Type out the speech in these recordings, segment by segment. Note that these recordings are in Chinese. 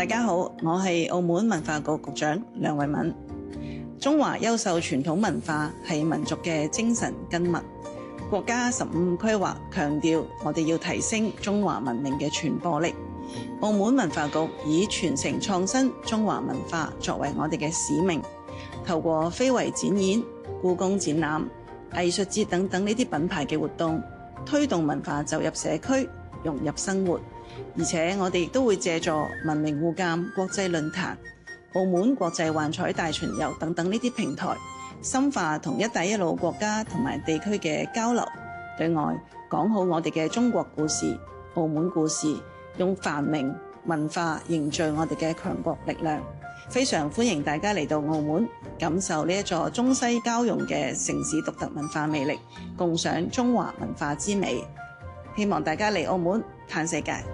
大家好，我係澳門文化局局長梁慧敏。中華優秀傳統文化係民族嘅精神根脈。國家15規劃強調我哋要提升中華文明嘅傳播力。澳門文化局以傳承創新中華文化作為我哋嘅使命，透過非遺展演、故宮展覽、藝術節等等呢啲品牌嘅活動，推動文化走入社區，融入生活。而且我哋亦都會借助文明互鑑國際論壇、澳門國際幻彩大巡遊等等呢啲平台，深化同一帶一路國家同埋地區嘅交流，對外講好我哋嘅中國故事、澳門故事，用繁榮文化凝聚我哋嘅強國力量。非常歡迎大家嚟到澳門，感受呢一座中西交融嘅城市獨特文化魅力，共賞中華文化之美。希望大家嚟澳門嘆世界。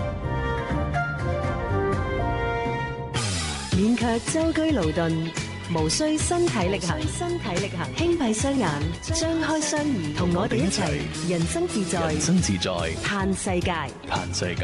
免卻舟車勞頓，無需身體力行，輕閉雙眼，張開雙耳，同我哋一齊人生自在，嘆世界。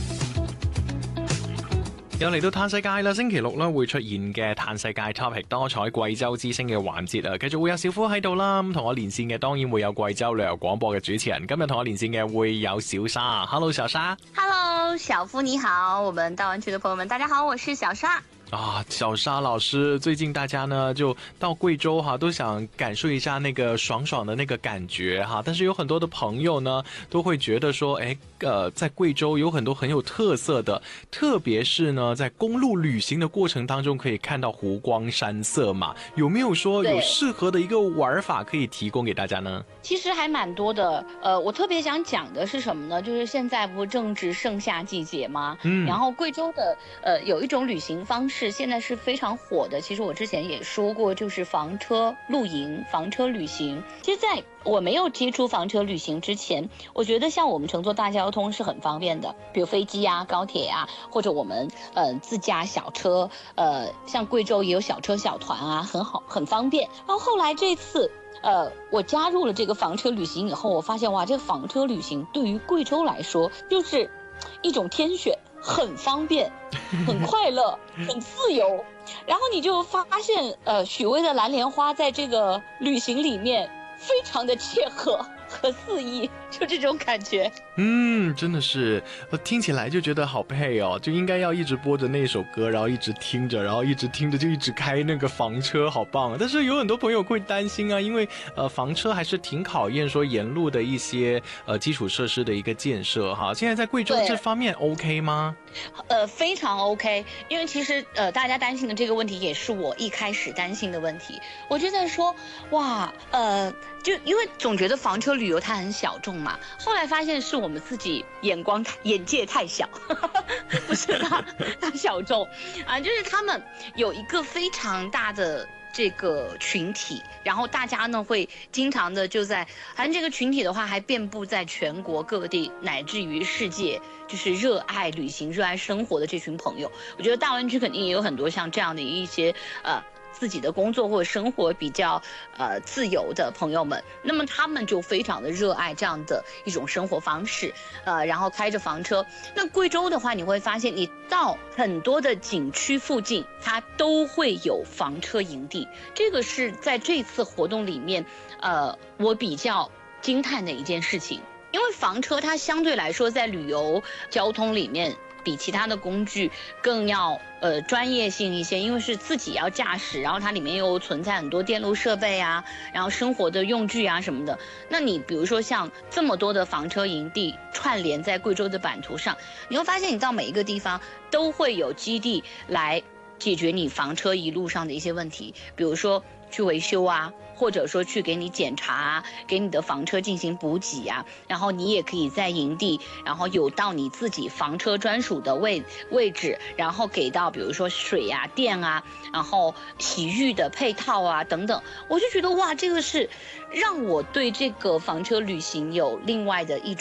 又嚟到嘆世界啦！星期六咧會出現嘅嘆世界 topic 多彩貴州之聲嘅環節啊，繼續會有小夫喺度啦。咁同我連線嘅當然會有貴州旅遊廣播嘅主持人。今日同我連線嘅會有小沙。Hello， 小沙。 Hello， 小夫你好，我們大灣區的朋友們，大家好，我是小沙。 小沙老師，最近大家呢就到貴州都想感受一下那個爽爽的那個感覺但是有很多的朋友呢都會覺得說，在貴州有很多很有特色的，特別是呢在公路旅行的過程當中可以看到湖光山色嘛，有沒有說有適合的一個玩法可以提供給大家呢？ 其實還蠻多的，我特別想講的是什麼呢？就是現在不正值盛夏季節嗎？然後貴州的有一種旅行方式現在是非常火的，其實我之前也說過，就是房車露營、房車旅行。其實在我沒有接觸房車旅行之前，我覺得像我們乘坐大交通是很方便的，比如飛機啊、高鐵啊，或者我們自駕小車，像貴州也有小車小團啊，很好，很方便。然後後來這次我加入了這個房車旅行以後，我發現哇，這個房車旅行對於貴州來說就是一種天選，很方便，很快樂，很自由。然後你就發現許巍的藍蓮花在這個旅行裡面非常的切合和肆意，就這種感覺。 真的是我聽起來就覺得好配哦，就應該要一直播着那首歌，然後一直聽着，然後一直聽着就一直開那個房車，好棒啊！但是有很多朋友會擔心啊，因為房車還是挺考驗說沿路的一些基礎設施的一個建設哈。現在在貴州這方面 OK 嗎？ 非常 OK， 因為其實大家擔心的這個問題也是我一開始擔心的問題。我就在說哇，就因為總覺得房車旅遊它很小眾嘛，後來發現是我們自己眼界太小，不是它小眾啊，就是他們有一個非常大的這個群體，然後大家呢會經常的就在，反正這個群體的話還遍佈在全國各地乃至於世界，就是熱愛旅行、熱愛生活的這群朋友。我覺得大灣區肯定也有很多像這樣的一些自己的工作或者生活比較自由的朋友們，那麼他們就非常的熱愛這樣的一種生活方式，然後開着房車。那貴州的話，你會發現你到很多的景區附近，它都會有房車營地。這個是在這次活動裡面，我比較驚嘆的一件事情，因為房車它相對來說在旅遊交通裡面，比其他的工具更要專業性一些，因為是自己要駕駛，然後它裡面又存在很多電路設備啊，然後生活的用具啊什麼的。那你比如說像這麼多的房車營地串聯在貴州的版圖上，你會發現你到每一個地方都會有基地來解決你房車一路上的一些問題，比如說去維修啊，或者說去給你檢查啊，給你的房車進行補給啊，然後你也可以在營地，然後有到你自己房車專屬的位置，然後給到比如說水啊、電啊，然後洗浴的配套啊等等。我就覺得哇，這個是讓我對這個房車旅行有另外的一種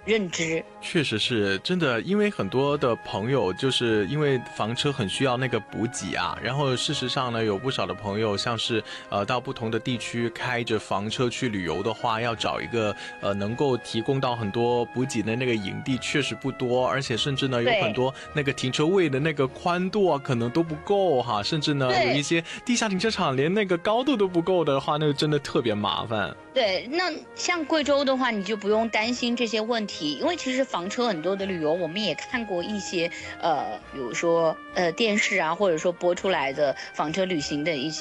认知。 确实是真的，因为很多的朋友就是因为房车很需要那个补给啊，然后事实上呢，有不少的朋友像是到不同的地区开着房车去旅游的话，要找一个能够提供到很多补给的那个营地确实不多，而且甚至呢有很多那个停车位的那个宽度啊可能都不够哈，甚至呢有一些地下停车场连那个高度都不够的话，那就真的特别麻烦。 对，那像贵州的话，你就不用担心这些问题，因为其实房车很多的旅游，我们也看过一些比如说电视啊，或者说播出来的房车旅行的一些